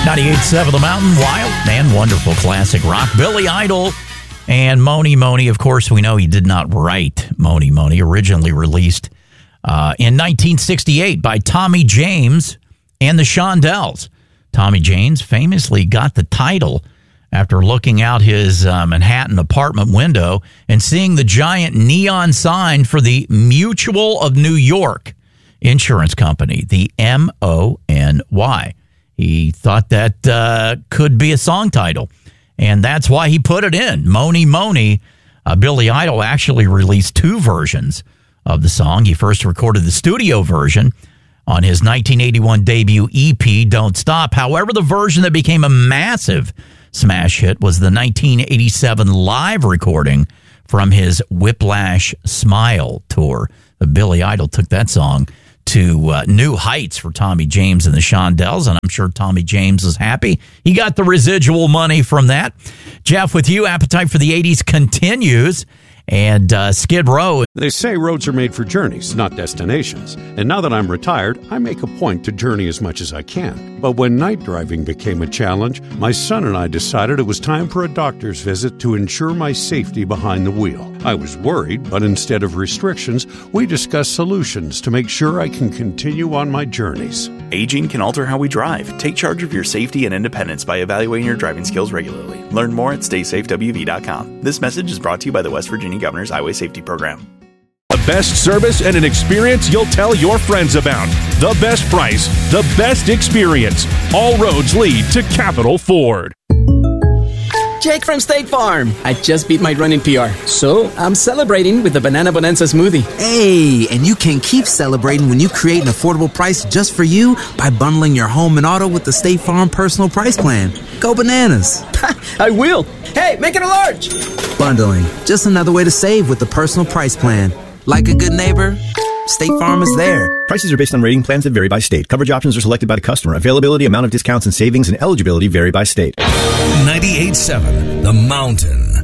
98.7 The Mountain, wild and wonderful classic rock. Billy Idol and Mony Mony. Of course, we know he did not write Mony Mony, originally released in 1968 by Tommy James and the Shondells. Tommy James famously got the title after looking out his Manhattan apartment window and seeing the giant neon sign for the Mutual of New York insurance company, the MONY. He thought that could be a song title, and that's why he put it in, Mony Mony. Billy Idol actually released two versions of the song. He first recorded the studio version on his 1981 debut EP, Don't Stop. However, the version that became a massive smash hit was the 1987 live recording from his Whiplash Smile tour. Billy Idol took that song to new heights for Tommy James and the Shondells, and I'm sure Tommy James is happy. He got the residual money from that. Jeff, with you, Appetite for the 80s continues, and Skid Row. They say roads are made for journeys, not destinations. And now that I'm retired, I make a point to journey as much as I can. But when night driving became a challenge, my son and I decided it was time for a doctor's visit to ensure my safety behind the wheel. I was worried, but instead of restrictions, we discussed solutions to make sure I can continue on my journeys. Aging can alter how we drive. Take charge of your safety and independence by evaluating your driving skills regularly. Learn more at StaySafeWV.com. This message is brought to you by the West Virginia Governor's Highway Safety Program. The best service and an experience you'll tell your friends about. The best price, the best experience. All roads lead to Capital Ford. Jake from State Farm. I just beat my running PR, so I'm celebrating with the Banana Bonanza smoothie. Hey, and you can keep celebrating when you create an affordable price just for you by bundling your home and auto with the State Farm Personal Price Plan. Go bananas. I will. Hey, make it a large. Bundling, just another way to save with the Personal Price Plan. Like a good neighbor, State Farm is there. Prices are based on rating plans that vary by state. Coverage options are selected by the customer. Availability, amount of discounts and savings, and eligibility vary by state. 98.7 The Mountain.